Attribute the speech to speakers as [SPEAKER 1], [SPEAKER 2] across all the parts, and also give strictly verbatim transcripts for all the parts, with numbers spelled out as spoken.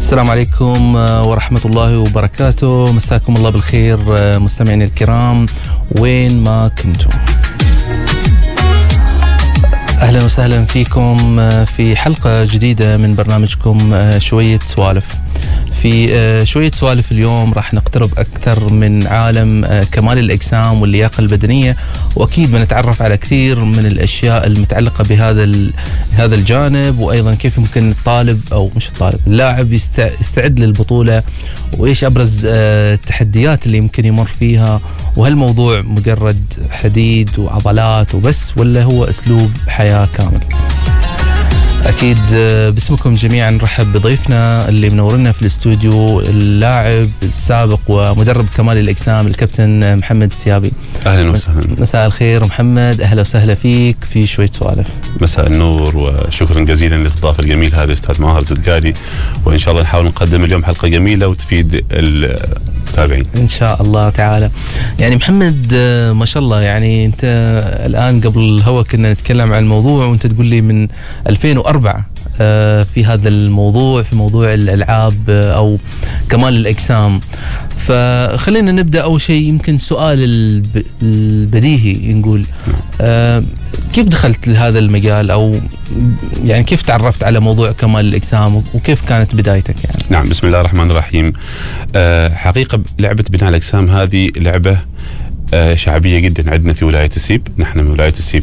[SPEAKER 1] السلام عليكم ورحمة الله وبركاته. مساكم الله بالخير مستمعين الكرام وين ما كنتم. أهلا وسهلا فيكم في حلقة جديدة من برنامجكم شوية سوالف. في شوية سوالف اليوم راح نقترب أكثر من عالم كمال الأجسام واللياقة البدنية، وأكيد بنتعرف على كثير من الأشياء المتعلقة بهذا هذا الجانب، وأيضا كيف ممكن الطالب أو مش الطالب اللاعب يستعد للبطولة، وإيش أبرز التحديات اللي يمكن يمر فيها، وهل الموضوع مجرد حديد وعضلات وبس ولا هو أسلوب حياة كامل. أكيد باسمكم جميعا نرحب بضيفنا اللي منورنا في الاستوديو، اللاعب السابق ومدرب كمال الأجسام الكابتن محمد السيابي.
[SPEAKER 2] أهلا وسهلا.
[SPEAKER 1] مساء الخير محمد، أهلا وسهلا فيك في شوية سوالف.
[SPEAKER 2] مساء النور وشكرا جزيلا للاستضافة الجميلة هذه أستاذ ماهر زدقاري، وإن شاء الله نحاول نقدم اليوم حلقة جميلة وتفيد المتابعين
[SPEAKER 1] إن شاء الله تعالى. يعني محمد ما شاء الله، يعني أنت الآن قبل الهوا كنا نتكلم عن الموضوع وأنت تقول لي من ألفين وأربعة في هذا الموضوع، في موضوع الألعاب أو كمال الأجسام. فخلينا نبدأ أول شيء، يمكن سؤال البديهي نقول كيف دخلت لهذا المجال، أو يعني كيف تعرفت على موضوع كمال الأجسام وكيف كانت بدايتك يعني؟
[SPEAKER 2] نعم، بسم الله الرحمن الرحيم. حقيقة لعبة بناء الأجسام هذه لعبة شعبية جدا عندنا في ولاية السيب. نحن من ولاية السيب.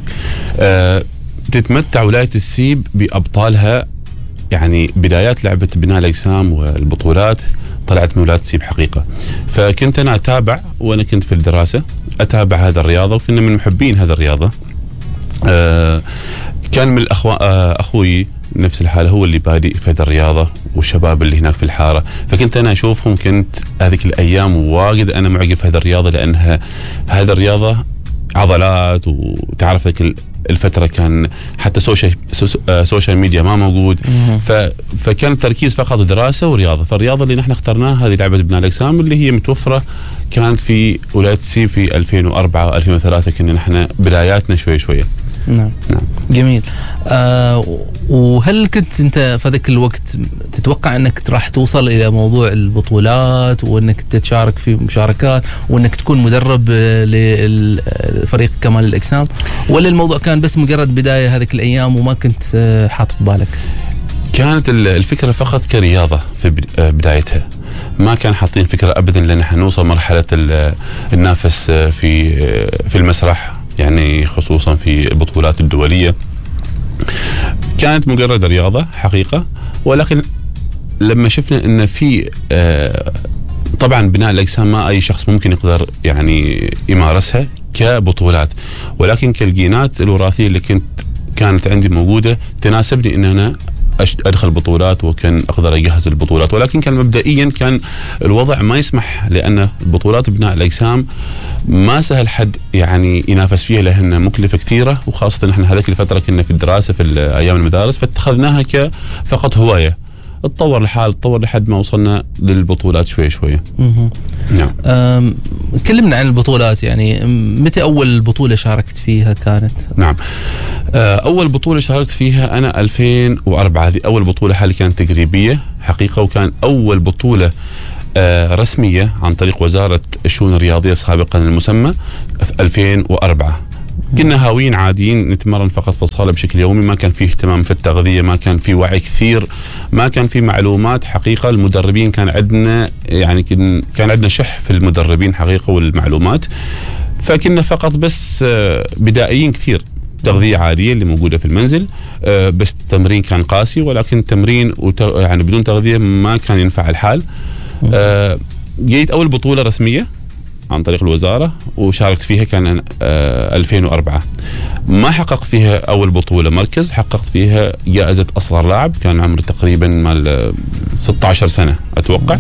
[SPEAKER 2] تتمتع ولاية السيب بأبطالها، يعني بدايات لعبة بناء الأجسام والبطولات طلعت من ولاية السيب حقيقة. فكنت أنا أتابع وأنا كنت في الدراسة أتابع هذا الرياضة، وكنا من محبين هذا الرياضة. آه كان من الأخوة آه أخوي نفس الحالة هو اللي بادئ في هذا الرياضة، والشباب اللي هناك في الحارة، فكنت أنا أشوفهم. كنت هذيك الأيام واجد أنا معجب في هذا الرياضة، لأنها هذا الرياضة عضلات، وتعرف ذيك الفترة كان حتى سوشيال سوشيال ميديا ما موجود. فكان التركيز فقط دراسة ورياضة. فالرياضة اللي نحن اخترناها هذه لعبة بناء الأجسام اللي هي متوفرة كانت في ولاية السيب في ألفين وأربعة وألفين وثلاثة، كنا نحن بداياتنا شوي شوية.
[SPEAKER 1] نعم. نعم جميل. آه وهل كنت أنت في ذاك الوقت تتوقع أنك راح توصل إلى موضوع البطولات، وأنك تشارك في مشاركات، وأنك تكون مدرب للفريق كمال الأجسام، ولا الموضوع كان بس مجرد بداية هذيك الأيام وما كنت حاط في بالك؟
[SPEAKER 2] كانت الفكرة فقط كرياضة في بدايتها، ما كان حاطين فكرة أبدا لأن حنوصل مرحلة النافس في في المسرح، يعني خصوصا في البطولات الدولية. كانت مجرد رياضة حقيقة، ولكن لما شفنا ان في طبعا بناء الأجسام ما أي شخص ممكن يقدر يعني يمارسها كبطولات، ولكن كالجينات الوراثية اللي كنت كانت عندي موجودة تناسبني ان انا أدخل بطولات وكان أقدر أجهز البطولات. ولكن كان مبدئيا كان الوضع ما يسمح، لأن البطولات بناء الأجسام ما سهل حد يعني ينافس فيها لأنها مكلفة كثيرة، وخاصة نحن هذيك الفترة كنا في الدراسة في أيام المدارس، فاتخذناها كفقط هواية. اتطور الحال اتطور لحد ما وصلنا للبطولات شوي شوي.
[SPEAKER 1] نعم. كلمنا عن البطولات، يعني متى أول بطولة شاركت فيها كانت؟
[SPEAKER 2] نعم، أول بطولة شاركت فيها أنا ألفين وأربعة، هذه أول بطولة حالي كانت تجريبية حقيقة، وكان أول بطولة رسمية عن طريق وزارة الشؤون الرياضية سابقا المسمى في ألفين وأربعة. كنا هاويين عاديين نتمرن فقط في الصالة بشكل يومي، ما كان فيه اهتمام في التغذية، ما كان فيه وعي كثير، ما كان فيه معلومات حقيقة. المدربين كان عندنا يعني كان عندنا شح في المدربين حقيقة والمعلومات، فكنا فقط بس بدائيين كثير، تغذية عادية اللي موجودة في المنزل، بس التمرين كان قاسي، ولكن تمرين يعني بدون تغذية ما كان ينفع الحال. جيت أول بطولة رسمية عن طريق الوزارة وشاركت فيها كان ألفين وأربعة. ما حققت فيها أول بطولة مركز، حققت فيها جائزة أصغر لاعب، كان عمري تقريبا مال ستة عشر سنة أتوقع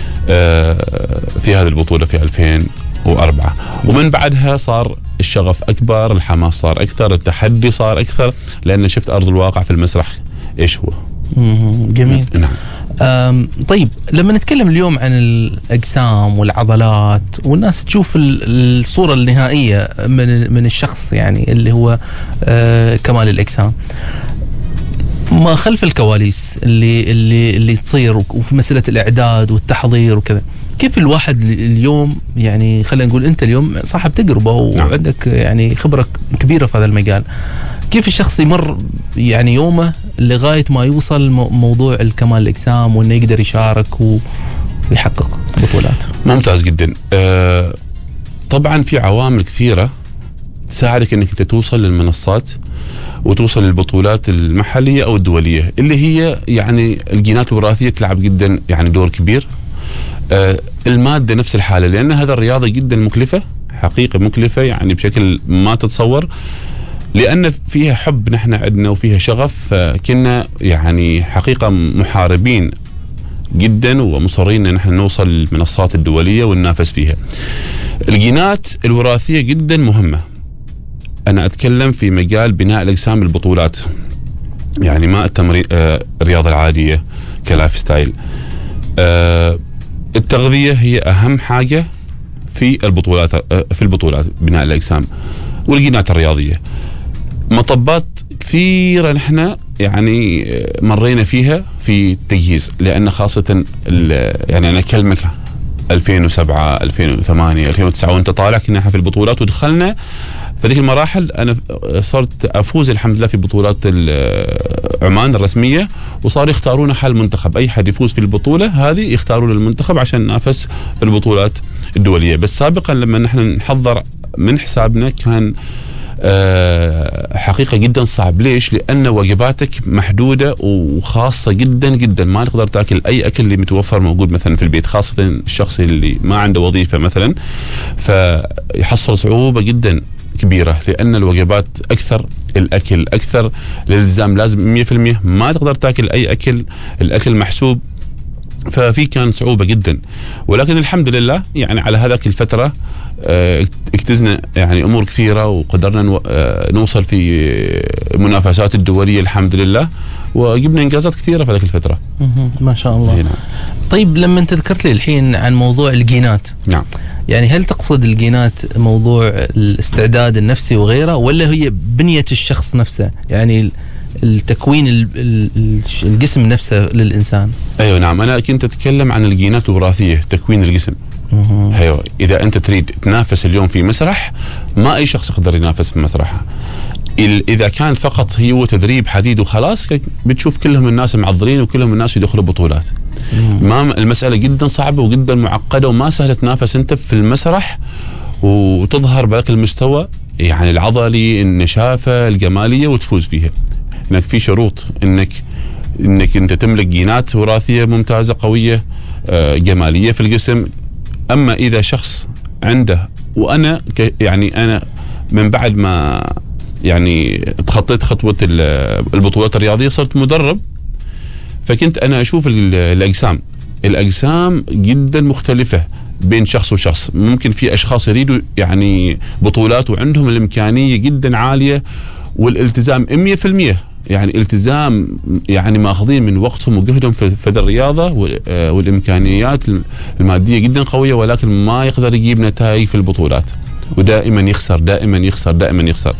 [SPEAKER 2] في هذه البطولة في ألفين وأربعة. ومن بعدها صار الشغف أكبر، الحماس صار أكثر، التحدي صار أكثر، لأن شفت أرض الواقع في المسرح إيش هو.
[SPEAKER 1] جميل.
[SPEAKER 2] نعم.
[SPEAKER 1] طيب لما نتكلم اليوم عن الأجسام والعضلات، والناس تشوف الصورة النهائية من من الشخص يعني اللي هو كمال الأجسام، ما خلف الكواليس اللي اللي اللي تصير وفي مساله الاعداد والتحضير وكذا، كيف الواحد اليوم يعني خلينا نقول انت اليوم صاحب تجربه وعندك يعني خبره كبيره في هذا المجال، كيف الشخص يمر يعني يومه لغايه ما يوصل موضوع الكمال الاجسام وانه يقدر يشارك ويحقق بطولات؟
[SPEAKER 2] ممتاز جدا. أه طبعا في عوامل كثيره تساعدك انك انت توصل للمنصات وتوصل للبطولات المحليه او الدوليه، اللي هي يعني الجينات الوراثيه تلعب جدا يعني دور كبير. آه الماده نفس الحاله، لان هذا الرياضه جدا مكلفه، حقيقه مكلفه يعني بشكل ما تتصور، لان فيها حب نحن عندنا وفيها شغف. آه كنا يعني حقيقه محاربين جدا ومصرين ان نحن نوصل للمنصات الدوليه وننافس فيها. الجينات الوراثيه جدا مهمه. أنا أتكلم في مجال بناء الأجسام البطولات، يعني ما التمرين آه الرياضة العادية كلايف ستايل. آه التغذية هي أهم حاجة في البطولات، آه في البطولات بناء الأجسام والجينات الرياضية. مطبات كثيرة نحن يعني مرينا فيها في التجهيز، لأن خاصة يعني أنا أكلمك ألفين وسبعة ألفين وثمانية ألفين وتسعة وانت طالع كنا احنا في البطولات ودخلنا في ذيك المراحل. انا صرت افوز الحمد لله في بطولات عمان الرسميه، وصار يختارون حال منتخب، اي حد يفوز في البطوله هذه يختارون المنتخب عشان ننافس في البطولات الدوليه. بس سابقا لما نحن نحضر من حسابنا كان أه حقيقه جدا صعب. ليش؟ لان وجباتك محدوده وخاصه جدا جدا، ما تقدر تاكل اي اكل اللي متوفر موجود مثلا في البيت، خاصه الشخص اللي ما عنده وظيفه مثلا، فيحصل صعوبه جدا كبيره، لان الوجبات اكثر، الاكل اكثر، الالتزام لازم مية بالمية، ما تقدر تاكل اي اكل، الاكل محسوب، ففي كان صعوبه جدا. ولكن الحمد لله يعني على هذاك الفتره اجتزنا يعني امور كثيره، وقدرنا نوصل في المنافسات الدوليه الحمد لله، وجبنا انجازات كثيره في هذيك الفتره.
[SPEAKER 1] ما شاء الله. هنا. طيب لما انت ذكرت لي الحين عن موضوع الجينات،
[SPEAKER 2] نعم،
[SPEAKER 1] يعني هل تقصد الجينات موضوع الاستعداد النفسي وغيره، ولا هي بنيه الشخص نفسه، يعني التكوين الجسم نفسه للإنسان؟
[SPEAKER 2] أيوة نعم، أنا كنت أتكلم عن الجينات الوراثية، تكوين الجسم. أيوة، إذا أنت تريد تنافس اليوم في مسرح، ما أي شخص يقدر ينافس في مسرح. إذا كان فقط هي تدريب حديد وخلاص، بتشوف كلهم الناس معضلين وكلهم الناس يدخلوا بطولات. ما المسألة جدا صعبة وجدا معقدة، وما سهل تنافس أنت في المسرح وتظهر بهذاك المستوى يعني العضلي، النشافة، الجمالية، وتفوز فيها. هناك في شروط انك انك انت تملك جينات وراثيه ممتازه قويه جماليه في الجسم. اما اذا شخص عنده، وانا يعني انا من بعد ما يعني تخطيت خطوه البطولات الرياضيه صرت مدرب، فكنت انا اشوف الاجسام الاجسام جدا مختلفه بين شخص وشخص. ممكن في اشخاص يريدوا يعني بطولات وعندهم الامكانيه جدا عاليه والالتزام مية بالمية، يعني التزام يعني ماخذين من وقتهم وجهدهم في في الرياضه والامكانيات الماديه جدا قويه، ولكن ما يقدر يجيب نتائج في البطولات، ودائما يخسر دائما يخسر دائما يخسر.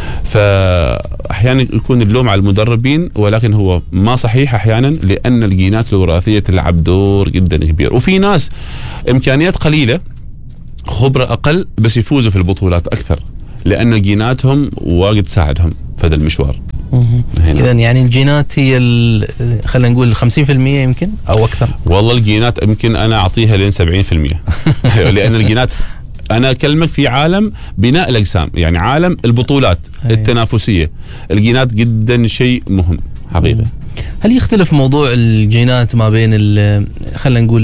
[SPEAKER 2] فاحيانا يكون اللوم على المدربين، ولكن هو ما صحيح احيانا، لان الجينات الوراثيه تلعب دور جدا كبير. وفي ناس امكانيات قليله، خبره اقل، بس يفوزوا في البطولات اكثر، لان جيناتهم واجد تساعدهم في هذا المشوار.
[SPEAKER 1] إذا يعني الجينات هي خلينا نقول خمسين بالمية يمكن أو أكثر.
[SPEAKER 2] والله الجينات يمكن أنا أعطيها لين سبعين بالمية لأن الجينات أنا أكلمك في عالم بناء الأجسام، يعني عالم البطولات التنافسية، الجينات جدا شيء مهم حقيقة.
[SPEAKER 1] هل يختلف موضوع الجينات ما بين خلينا نقول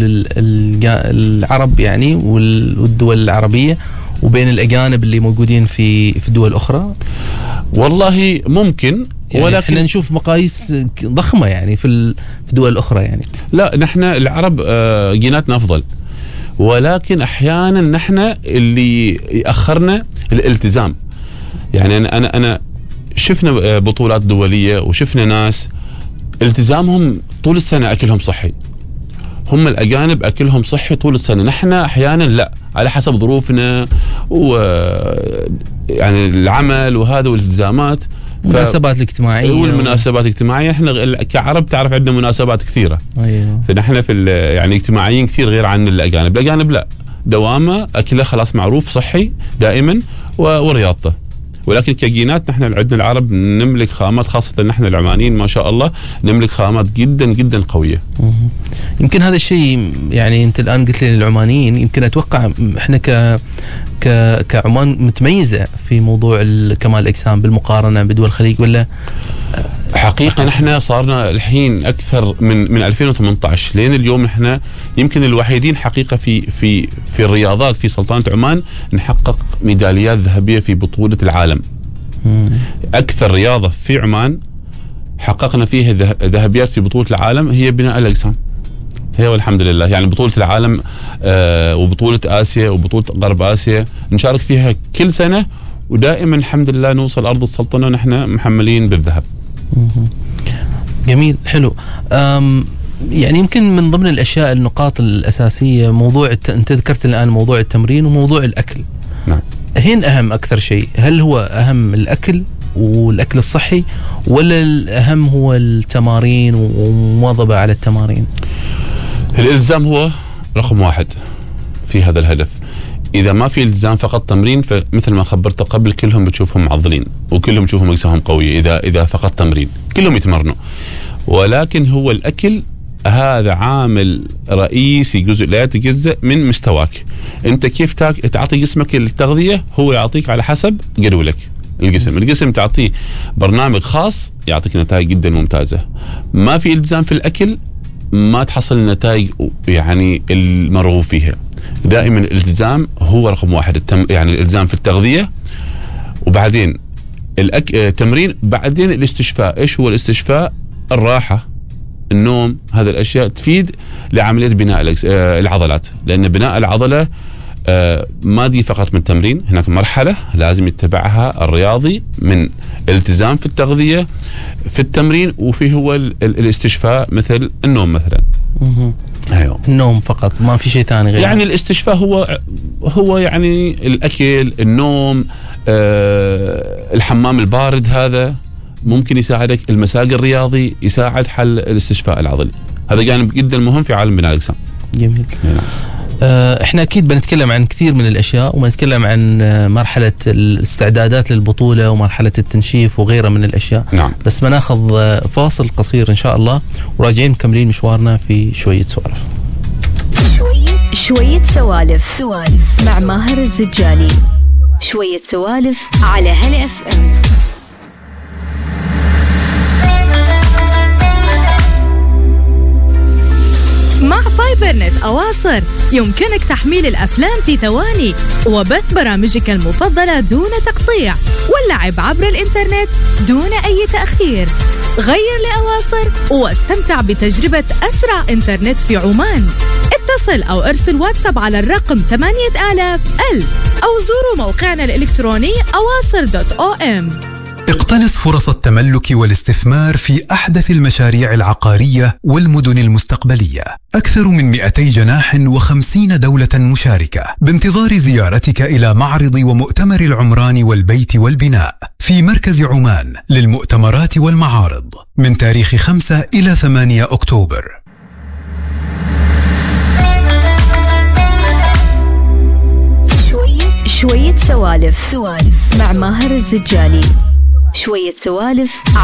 [SPEAKER 1] العرب يعني والدول العربية وبين الأجانب اللي موجودين في في دول أخرى؟ والله
[SPEAKER 2] ممكن،
[SPEAKER 1] يعني ولكن احنا نشوف مقاييس ضخمة يعني في في الدول الأخرى يعني.
[SPEAKER 2] لا، نحن العرب جيناتنا أفضل، ولكن أحيانا نحن اللي يأخرنا الالتزام. يعني أنا أنا أنا شفنا بطولات دولية وشفنا ناس التزامهم طول السنة أكلهم صحي، هم الأجانب أكلهم صحي طول السنة، نحن أحيانا لا، على حسب ظروفنا و يعني العمل وهذا والالتزامات
[SPEAKER 1] المناسبات الاجتماعية
[SPEAKER 2] والمناسبات الاجتماعية احنا كعرب تعرف عندنا مناسبات كثيرة.
[SPEAKER 1] أيوة.
[SPEAKER 2] فنحن في يعني اجتماعيين كثير غير عن الأجانب. الأجانب لا، دوامه أكله خلاص معروف صحي دائما ورياضته. ولكن كجينات نحن عندنا العرب نملك خامات، خاصة نحن العمانيين ما شاء الله نملك خامات جدا جدا قوية.
[SPEAKER 1] يمكن هذا الشيء يعني أنت الآن قلت لي العمانيين، يمكن أتوقع إحنا ك ك كعمان متميزة في موضوع كمال الأجسام بالمقارنة بدول الخليج، ولا؟
[SPEAKER 2] حقيقة نحن صارنا الحين أكثر من من ألفين وثمانية عشر لين اليوم نحن يمكن الوحيدين حقيقة في في في الرياضات في سلطنة عمان نحقق ميداليات ذهبية في بطولة العالم. أكثر رياضة في عمان حققنا فيها ذهبيات في بطولة العالم هي بناء الأجسام. هي والحمد لله، يعني بطولة العالم آه وبطولة آسيا وبطولة غرب آسيا نشارك فيها كل سنة، ودائما الحمد لله نوصل أرض السلطنة ونحن محملين بالذهب.
[SPEAKER 1] جميل، حلو. يعني يمكن من ضمن الأشياء النقاط الأساسية موضوع الت... أنت ذكرت الآن موضوع التمرين وموضوع الأكل.
[SPEAKER 2] نعم.
[SPEAKER 1] هين أهم أكثر شيء؟ هل هو أهم الأكل والأكل الصحي، ولا الأهم هو التمارين ومواظبة على التمارين؟
[SPEAKER 2] الإلزام هو رقم واحد في هذا الهدف. إذا ما في التزام فقط تمرين، فمثل ما خبرت قبل كلهم بتشوفهم معضلين وكلهم تشوفهم أجسامهم قوية. إذا إذا فقط تمرين كلهم يتمرنوا، ولكن هو الأكل هذا عامل رئيسي، جزء لا يتجزأ من مستواك. أنت كيف تعطي جسمك التغذية هو يعطيك على حسب جدولك. الجسم الجسم تعطيه برنامج خاص يعطيك نتائج جدا ممتازة. ما في التزام في الأكل ما تحصل النتائج يعني المرغوب فيها. دائما الالتزام هو رقم واحد، التم يعني الالتزام في التغذية، وبعدين الأك... التمرين، بعدين الاستشفاء. ايش هو الاستشفاء؟ الراحة، النوم، هذه الاشياء تفيد لعملية بناء العضلات. لان بناء العضلة ما دي فقط من تمرين، هناك مرحلة لازم يتبعها الرياضي من التزام في التغذية في التمرين، وفي هو الاستشفاء مثل النوم مثلا.
[SPEAKER 1] أيوه. النوم فقط، ما في شيء ثاني غير
[SPEAKER 2] يعني الاستشفاء هو هو يعني الأكل، النوم، آه الحمام البارد هذا ممكن يساعدك. المساق الرياضي يساعد حل الاستشفاء العضلي. هذا جانب جدا مهم في عالم بناء الأجسام.
[SPEAKER 1] جميل. نعم. احنا اكيد بنتكلم عن كثير من الاشياء، وبنتكلم عن مرحله الاستعدادات للبطوله ومرحله التنشيف وغيرها من الاشياء.
[SPEAKER 2] نعم.
[SPEAKER 1] بس بناخذ فاصل قصير ان شاء الله، وراجعين مكملين مشوارنا في شويه سوالف.
[SPEAKER 3] شويه شويه سوالف سوالف مع ماهر الزجالي. شويه سوالف على هلا اف ام. مع فايبرنت أواصر يمكنك تحميل الأفلام في ثواني وبث برامجك المفضلة دون تقطيع، واللعب عبر الإنترنت دون أي تأخير. غير لأواصر واستمتع بتجربة أسرع إنترنت في عمان. اتصل أو ارسل واتساب على الرقم ثمانية آلاف ألف أو زوروا موقعنا الإلكتروني أواصر دوت أو إم.
[SPEAKER 4] اقتنص فرص التملك والاستثمار في أحدث المشاريع العقارية والمدن المستقبلية. أكثر من مئتي جناح وخمسين دولة مشاركة، بانتظار زيارتك إلى معرض ومؤتمر العمران والبيت والبناء في مركز عمان للمؤتمرات والمعارض من تاريخ خمسة إلى ثمانية أكتوبر.
[SPEAKER 3] شوية شوية سوالف سوالف مع ماهر الزجالي. شوية سوالف